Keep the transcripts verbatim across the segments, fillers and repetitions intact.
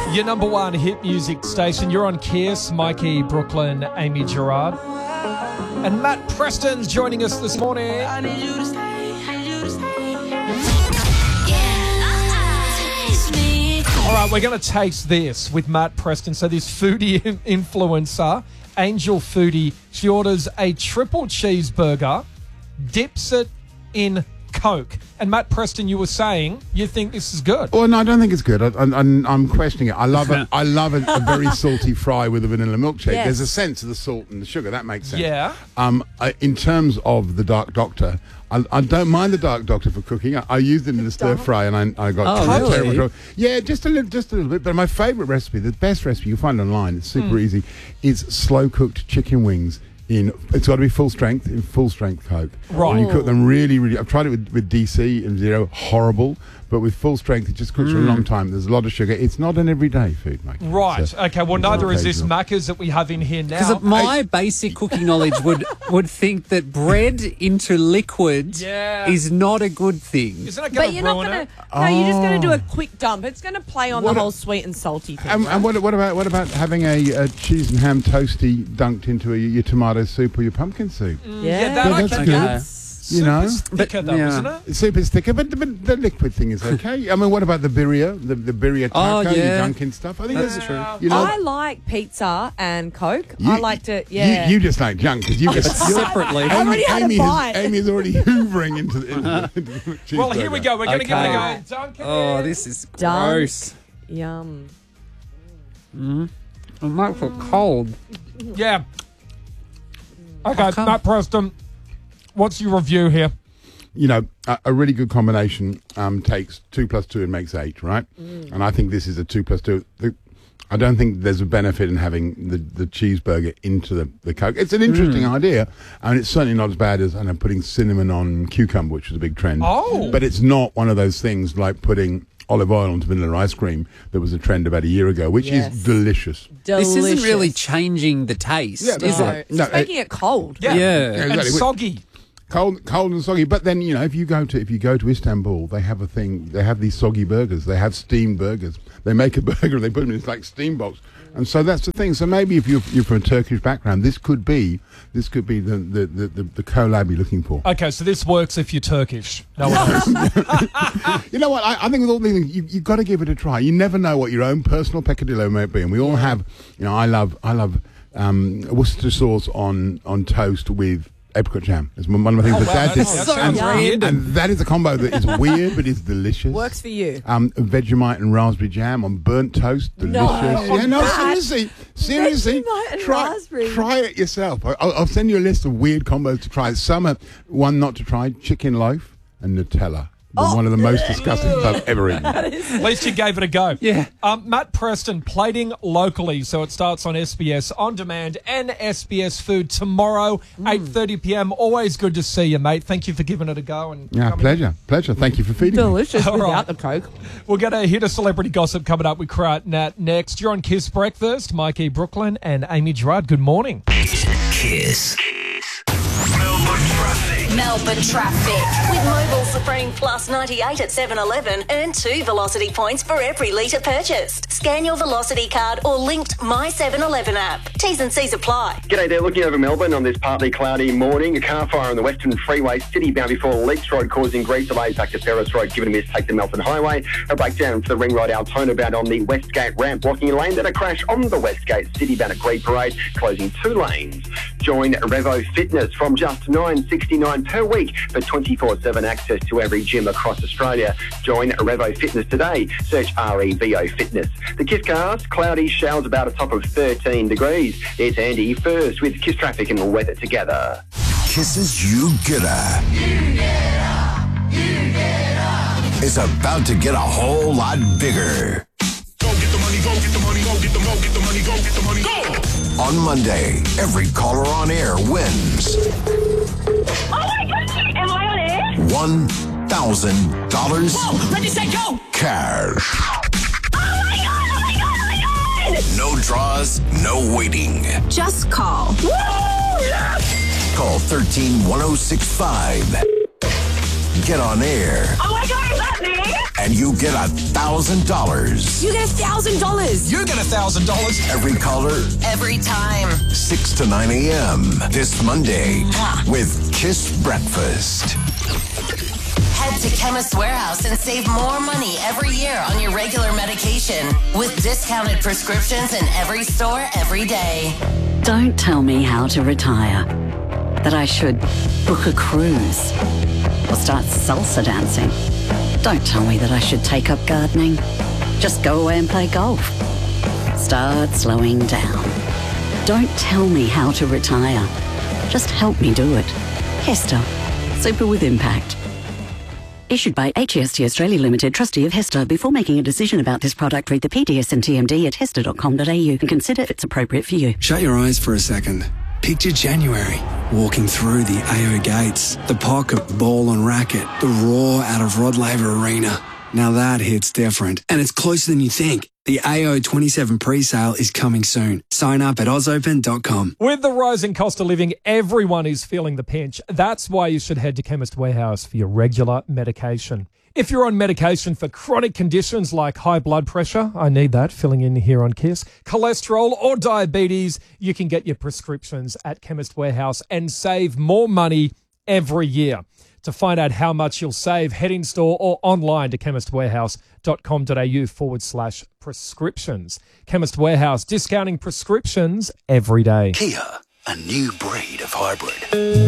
Your number one hit music station. You're on Kiss. Mikey, Brooklyn, Amy Gerard. And Matt Preston's joining us this morning. I need you to stay. I need you to stay. All right, we're going to taste this with Matt Preston. So this foodie influencer, Angel Foodie, she orders a triple cheeseburger, dips it in Coke. And Matt Preston, you were saying you think this is good. Well, no, I don't think it's good. I, I, I'm, I'm questioning it. I love it. I love a, a very salty fry with a vanilla milkshake. Yes. There's a sense of the salt and the sugar. That makes sense. Yeah. Um, I, in terms of the Dark Doctor, I, I don't mind the Dark Doctor for cooking. I, I used it in the stir fry, and I, I got Oh, terrible really? trouble. Yeah, just a little, just a little bit. But my favourite recipe, the best recipe you find online, it's super Mm. easy, is slow cooked chicken wings. In it's got to be full strength in full strength Coke. Right. And you cook them really, really. I've tried it with, with D C and Zero, horrible. But with full strength, it just cooks for a long time. There's a lot of sugar. It's not an everyday food, mate. Right. So, Okay. Well, neither is this occasional. Macca's that we have in here now. Because my basic cooking knowledge would, would think that bread into liquid Yeah. is not a good thing. Isn't it going But to you're not ruin going it? to. No, you're just going to do a quick dump. It's going to play on What the a- whole sweet and salty thing. And, right? and what, what about what about having a, a cheese and ham toasty dunked into a, your tomato soup or your pumpkin soup? yeah, Yeah, that I that's can good. get. You know? Soup is thicker though, yeah. isn't it? The soup is thicker, but, but the liquid thing is okay. I mean, what about the birria? The, the birria Oh, taco, you yeah. dunk in stuff? I think That's that's, true. You know, I like pizza and Coke. you- I like to, yeah. You, you just like junk because you just Separately. I already had a Amy, bite. is, Amy is already hoovering into the, into the, into the Well, here we cheeseburger. go. We're going to give it Okay. a go. Duncan. Oh, this is Dunk. gross. Yum. It makes it cold. Yeah. Okay, can't- Matt Preston, what's your review here? You know, a, a really good combination um, takes two plus two and makes eight, right? And I think this is a two plus two. The, I don't think there's a benefit in having the, the cheeseburger into the, the Coke. It's an interesting idea, and it's certainly not as bad as I know, putting cinnamon on cucumber, which is a big trend. Oh. But it's not one of those things like putting olive oil onto vanilla ice cream that was a trend about a year ago, which Yes. is delicious. Delicious. This isn't really changing the taste, Yeah, that's is right. it? It's No, just making it cold. Yeah. Yeah. And exactly. soggy. Cold, cold and soggy. But then you know, if you go to if you go to Istanbul, they have a thing. They have these soggy burgers. They have steamed burgers. They make a burger and they put them in this like steam box. And so that's the thing. So maybe if you're, you're from a Turkish background, this could be this could be the the, the, the, the collab you're looking for. Okay, so this works if you're Turkish. No one else. You know what? I, I think with all these things, you, you've got to give it a try. You never know what your own personal peccadillo may be, and we all have. You know, I love I love um, Worcester sauce on on toast with apricot jam. It's one of my things. Oh, but wow, that's that it. sounds and, weird. and that is a combo that is weird, but is delicious. Works for you. Um, Vegemite and raspberry jam on burnt toast, delicious. No, yeah, no, that- seriously, seriously, Vegemite and try raspberry. try it yourself. I- I'll, I'll send you a list of weird combos to try. Some are one not to try: chicken loaf and Nutella. Oh. One of the most disgusting things I've ever eaten. At least you gave it a go. Yeah. Um, Matt Preston, plating locally. So it starts on S B S On Demand and S B S Food tomorrow, eight thirty p.m. Always good to see you, mate. Thank you for giving it a go. And Yeah, coming- pleasure, pleasure. Thank you for feeding me. Delicious All without right. the Coke. We're going to hit a celebrity gossip coming up with Krat Nat next. You're on Kiss Breakfast. Mikey Brooklyn and Amy Gerard. Good morning. Kiss. Melbourne traffic. Melbourne traffic. With Mobil Supreme Plus ninety-eight at seven eleven, earn two Velocity points for every litre purchased. Scan your Velocity card or linked My seven eleven app. T's and C's apply. G'day there, looking over Melbourne on this partly cloudy morning. A car fire on the Western Freeway, city bound before Leaks Road, causing great delays back to Ferris Road, given a mistake to Melton Highway. A breakdown for the Ring Road Altona bound on the Westgate ramp, blocking a lane. Then a crash on the Westgate, city bound at Great Parade, closing two lanes. Join Revo Fitness from just nine sixty-nine per week for twenty-four seven access to every gym across Australia. Join Revo Fitness today. Search R E V O Fitness. The Kiss cast, cloudy, showers about a top of thirteen degrees. It's Andy first with Kiss traffic and weather together. Kisses You Getter. You Getter. You Getter. Is about to get a whole lot bigger. Go get the money, go get the money, go get the money, get the money, go get the money, go! On Monday, every caller on air wins Oh my God! Am I on air? one thousand dollars Whoa! Ready, set, go! cash. Oh my God! Oh my God! Oh my God! No draws, no waiting. Just call. Woo! Yes! Call one three one oh six five. Get on air Oh my God! Is that me? and you get a thousand dollars. You get a thousand dollars. You get a thousand dollars. Every caller, Every time. six to nine a.m. this Monday with Kiss Breakfast. Head to Chemist Warehouse and save more money every year on your regular medication with discounted prescriptions in every store every day. Don't tell me how to retire. That I should book a cruise or start salsa dancing. Don't tell me that I should take up gardening. Just go away and play golf. Start slowing down. Don't tell me how to retire. Just help me do it. Hester. Super with impact. Issued by H E S T Australia Limited, trustee of Hester. Before making a decision about this product, read the P D S and T M D at hester dot com dot a u and consider if it's appropriate for you. Shut your eyes for a second. Picture January, walking through the A O gates, the pocket ball and racket, the roar out of Rod Laver Arena. Now that hits different, and it's closer than you think. The A O twenty-seven pre-sale is coming soon. Sign up at oz open dot com. With the rising cost of living, everyone is feeling the pinch. That's why you should head to Chemist Warehouse for your regular medication. If you're on medication for chronic conditions like high blood pressure, I need that, filling in here on Kiss, cholesterol or diabetes, you can get your prescriptions at Chemist Warehouse and save more money every year. To find out how much you'll save, head in store or online to chemist warehouse dot com dot a u forward slash prescriptions. Chemist Warehouse, discounting prescriptions every day. Kia, a new breed of hybrid.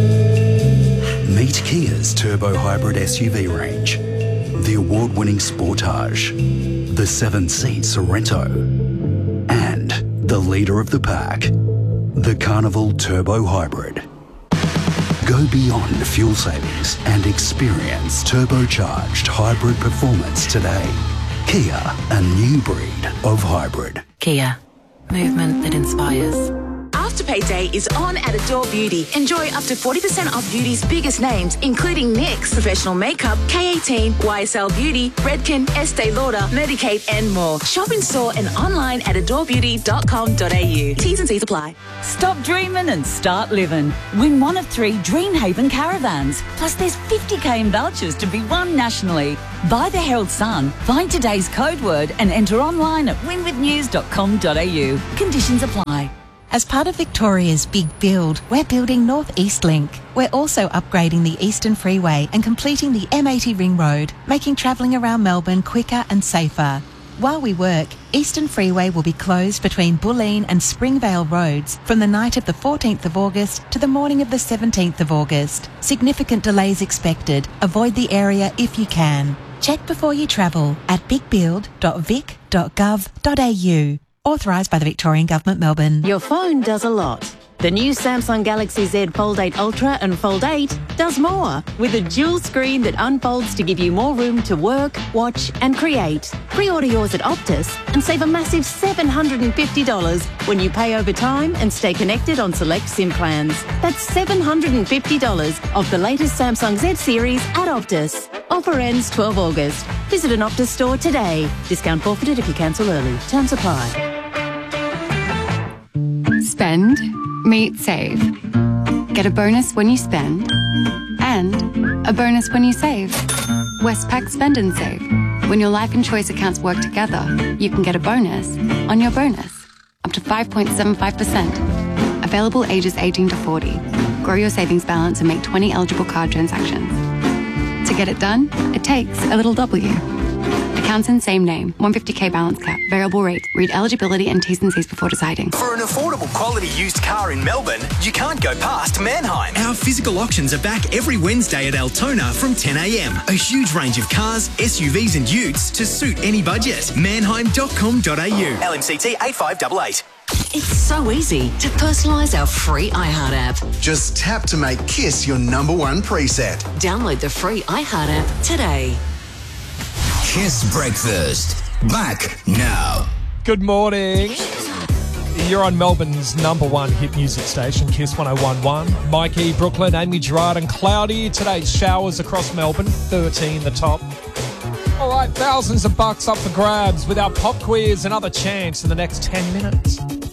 Meet Kia's turbo hybrid S U V range. The award-winning Sportage, the seven-seat Sorento, and the leader of the pack, the Carnival Turbo Hybrid. Go beyond fuel savings and experience turbocharged hybrid performance today. Kia, a new breed of hybrid. Kia, movement that inspires. Afterpay Day is on at Adore Beauty. Enjoy up to forty percent off beauty's biggest names, including NYX, Professional Makeup, K eighteen, Y S L Beauty, Redken, Estee Lauder, Medik eight, and more. Shop in store and online at adore beauty dot com dot a u. T's and C's apply. Stop dreaming and start living. Win one of three Dreamhaven caravans. Plus there's fifty k in vouchers to be won nationally. Buy the Herald Sun, find today's code word and enter online at win with news dot com dot a u. Conditions apply. As part of Victoria's Big Build, we're building North East Link. We're also upgrading the Eastern Freeway and completing the M eighty Ring Road, making travelling around Melbourne quicker and safer. While we work, Eastern Freeway will be closed between Bulleen and Springvale roads from the night of the fourteenth of August to the morning of the seventeenth of August. Significant delays expected. Avoid the area if you can. Check before you travel at big build dot vic dot gov dot a u. Authorised by the Victorian Government, Melbourne. Your phone does a lot. The new Samsung Galaxy Z Fold eight Ultra and Fold eight does more, with a dual screen that unfolds to give you more room to work, watch and create. Pre-order yours at Optus and save a massive seven hundred fifty dollars when you pay over time and stay connected on select SIM plans. That's seven hundred fifty dollars of the latest Samsung Z series at Optus. Offer ends twelfth of August. Visit an Optus store today. Discount forfeited if you cancel early. Terms apply. Spend, meet, save. Get a bonus when you spend and a bonus when you save. Westpac Spend and Save. When your life and choice accounts work together, you can get a bonus on your bonus, up to five point seven five percent. Available ages eighteen to forty. Grow your savings balance and make twenty eligible card transactions. To get it done, it takes a little W. Accounts in same name, one hundred fifty k balance cap, variable rate. Read eligibility and T's and C's before deciding. For an affordable quality used car in Melbourne, you can't go past Mannheim. Our physical auctions are back every Wednesday at Altona from ten a m. A huge range of cars, S U Vs and utes to suit any budget. mannheim dot com dot a u. L M C T eight five eight eight. It's so easy to personalise our free iHeart app. Just tap to make Kiss your number one preset. Download the free iHeart app today. Kiss Breakfast. Back now. Good morning. You're on Melbourne's number one hit music station, Kiss one oh one point one. Mikey, Brooklyn, Amy Gerard and Cloudy. Today's showers across Melbourne, thirteen the top. All right, thousands of bucks up for grabs with our pop quiz. Another chance in the next ten minutes.